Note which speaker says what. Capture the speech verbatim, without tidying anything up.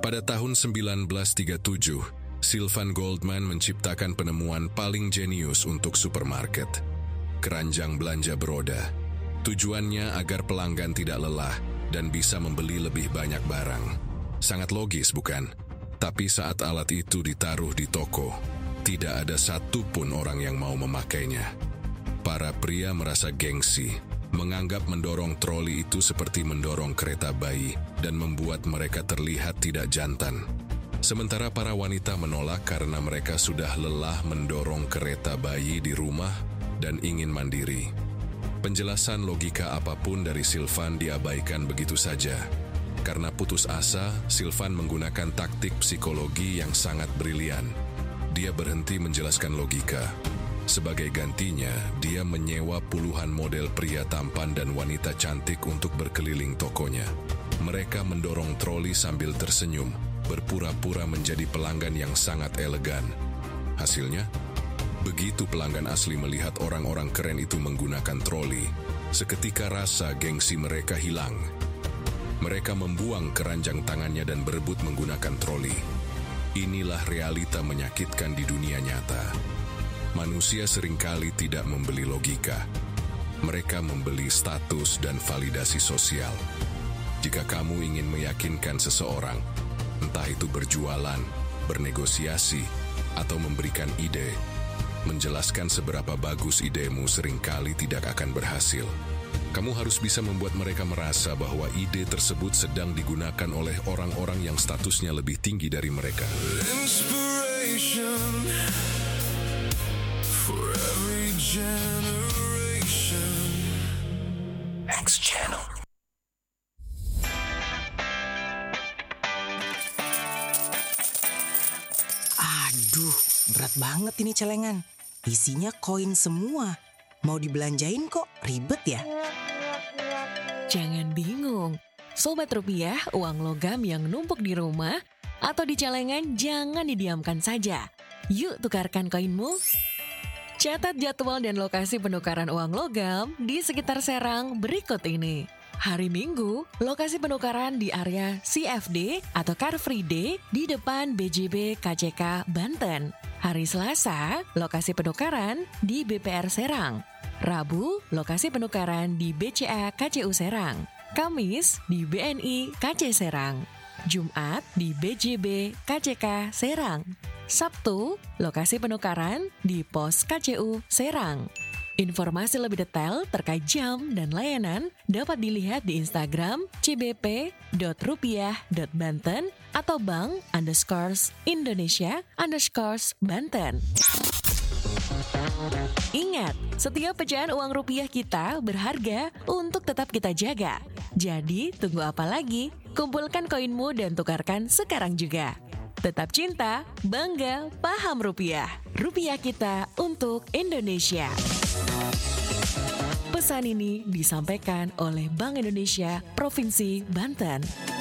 Speaker 1: Pada tahun sembilan belas tiga puluh tujuh, Sylvan Goldman menciptakan penemuan paling jenius untuk supermarket, keranjang belanja beroda. Tujuannya agar pelanggan tidak lelah dan bisa membeli lebih banyak barang. Sangat logis, bukan? Tapi saat alat itu ditaruh di toko, tidak ada satupun orang yang mau memakainya. Para pria merasa gengsi, menganggap mendorong troli itu seperti mendorong kereta bayi dan membuat mereka terlihat tidak jantan. Sementara para wanita menolak karena mereka sudah lelah mendorong kereta bayi di rumah dan ingin mandiri. Penjelasan logika apapun dari Sylvan diabaikan begitu saja. Karena putus asa, Sylvan menggunakan taktik psikologi yang sangat brilian. Dia berhenti menjelaskan logika. Sebagai gantinya, dia menyewa puluhan model pria tampan dan wanita cantik untuk berkeliling tokonya. Mereka mendorong troli sambil tersenyum, berpura-pura menjadi pelanggan yang sangat elegan. Hasilnya, begitu pelanggan asli melihat orang-orang keren itu menggunakan troli, seketika rasa gengsi mereka hilang. Mereka membuang keranjang tangannya dan berebut menggunakan troli. Inilah realita menyakitkan di dunia nyata. Manusia seringkali tidak membeli logika. Mereka membeli status dan validasi sosial. Jika kamu ingin meyakinkan seseorang, entah itu berjualan, bernegosiasi, atau memberikan ide, menjelaskan seberapa bagus idemu seringkali tidak akan berhasil. Kamu harus bisa membuat mereka merasa bahwa ide tersebut sedang digunakan oleh orang-orang yang statusnya lebih tinggi dari mereka. Inspiration for every generation. Next channel.
Speaker 2: Aduh, berat banget ini celengan. Isinya koin semua. Mau dibelanjain kok ribet ya?
Speaker 3: Jangan bingung. Sobat Rupiah, uang logam yang numpuk di rumah atau di celengan jangan didiamkan saja. Yuk tukarkan koinmu. Catat jadwal dan lokasi penukaran uang logam di sekitar Serang berikut ini. Hari Minggu, lokasi penukaran di area C F D atau Car Free Day di depan B J B K C K Banten. Hari Selasa, lokasi penukaran di B P R Serang. Rabu, lokasi penukaran di B C A K C U Serang. Kamis, di B N I K C Serang. Jumat, di B J B K C K Serang. Sabtu, lokasi penukaran di Pos K C U Serang. Informasi lebih detail terkait jam dan layanan dapat dilihat di Instagram c b p dot rupiah dot banten atau bank underscores Indonesia underscores Banten. Ingat, setiap pecahan uang rupiah kita berharga untuk tetap kita jaga. Jadi, tunggu apa lagi? Kumpulkan koinmu dan tukarkan sekarang juga. Tetap cinta, bangga, paham rupiah. Rupiah kita untuk Indonesia. Pesan ini disampaikan oleh Bank Indonesia Provinsi Banten.